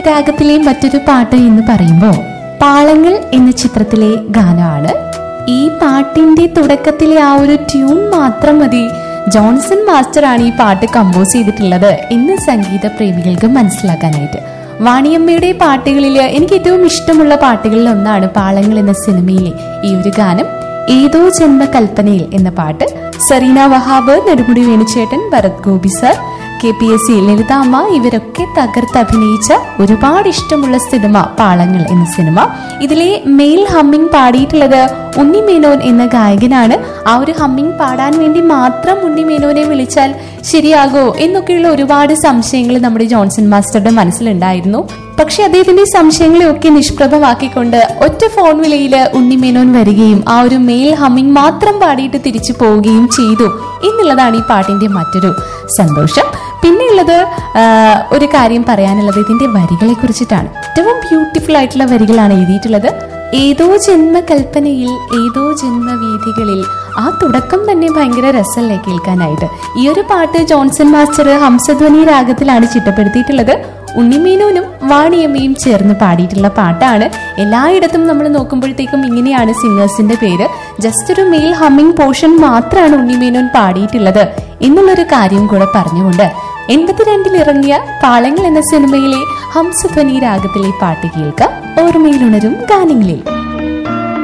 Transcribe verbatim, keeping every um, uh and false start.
രാഗത്തിലെ മറ്റൊരു പാട്ട് എന്ന് പറയുമ്പോൾ പാളങ്ങൾ എന്ന ചിത്രത്തിലെ ഗാനമാണ്. ഈ പാട്ടിന്റെ തുടക്കത്തിലെ ആ ഒരു ട്യൂൺ മാത്രം മതി ജോൺസൺ മാസ്റ്റർ ആണ് ഈ പാട്ട് കമ്പോസ് ചെയ്തിട്ടുള്ളത് എന്ന് സംഗീത പ്രേമികൾക്ക് മനസ്സിലാക്കാനായിട്ട്. വാണിയമ്മയുടെ പാട്ടുകളിൽ എനിക്ക് ഏറ്റവും ഇഷ്ടമുള്ള പാട്ടുകളിൽ ഒന്നാണ് പാളങ്ങൾ എന്ന സിനിമയിലെ ഈ ഒരു ഗാനം. ഏതോ ജന്മകൽപ്പനയിൽ എന്ന പാട്ട് Sareena Wahab, Nedumudi വേണുചേട്ടൻ, Bharat Gopi sir, K P S C Lalithamma ഇവരൊക്കെ തകർത്ത് അഭിനയിച്ച ഒരുപാട് ഇഷ്ടമുള്ള സിനിമ പാളങ്ങൾ എന്ന സിനിമ. ഇതിലെ മെയിൽ ഹമ്മിങ് പാടിയിട്ടുള്ളത് ഉണ്ണിമേനോൻ എന്ന ഗായകനാണ്. ആ ഒരു ഹമ്മിങ് പാടാൻ വേണ്ടി മാത്രം ഉണ്ണിമേനോനെ വിളിച്ചാൽ ശരിയാകോ എന്നൊക്കെയുള്ള ഒരുപാട് സംശയങ്ങൾ നമ്മുടെ ജോൺസൺ മാസ്റ്ററുടെ മനസ്സിലുണ്ടായിരുന്നു. പക്ഷെ അദ്ദേഹത്തിന്റെ സംശയങ്ങളെയൊക്കെ നിഷ്പ്രഭമാക്കിക്കൊണ്ട് ഒറ്റ ഫോൺ വിലയിൽ ഉണ്ണിമേനോൻ വരികയും ആ ഒരു മെയിൽ ഹമ്മിങ് മാത്രം പാടിയിട്ട് തിരിച്ചു പോവുകയും ചെയ്തു എന്നുള്ളതാണ് ഈ പാട്ടിന്റെ മറ്റൊരു സന്തോഷം. പിന്നെയുള്ളത് ഒരു കാര്യം പറയാനുള്ളത് ഇതിന്റെ വരികളെ കുറിച്ചിട്ടാണ്. ഏറ്റവും ബ്യൂട്ടിഫുൾ ആയിട്ടുള്ള വരികളാണ് എഴുതിയിട്ടുള്ളത്. ഏതോ ജന്മകൽപ്പനയിൽ ഏതോ ജന്മവീഥികളിൽ, ആ തുടക്കം തന്നെ ഭയങ്കര രസമല്ലേ കേൾക്കാനായിട്ട്. ഈ ഒരു പാട്ട് ജോൺസൺ മാസ്റ്റർ ഹംസധ്വനി രാഗത്തിലാണ് ചിട്ടപ്പെടുത്തിയിട്ടുള്ളത്. ഉണ്ണിമേനോനും വാണിയമ്മയും ചേർന്ന് പാടിയിട്ടുള്ള പാട്ടാണ്. എല്ലായിടത്തും നമ്മൾ നോക്കുമ്പോഴത്തേക്കും ഇങ്ങനെയാണ് സിംഗേഴ്സിന്റെ പേര്. ജസ്റ്റ് ഒരു മെയിൽ ഹമ്മിങ് പോർഷൻ മാത്രമാണ് ഉണ്ണിമേനോൻ പാടിയിട്ടുള്ളത് എന്നുള്ളൊരു കാര്യം കൂടെ പറഞ്ഞുകൊണ്ട് എൺപത്തിരണ്ടിൽ ഇറങ്ങിയ പാളങ്ങൾ എന്ന സിനിമയിലെ ഹംസധ്വനി രാഗത്തിലെ പാട്ട് കേൾക്കാം ഓർമ്മയിലുണരും ഗാനങ്ങളിൽ.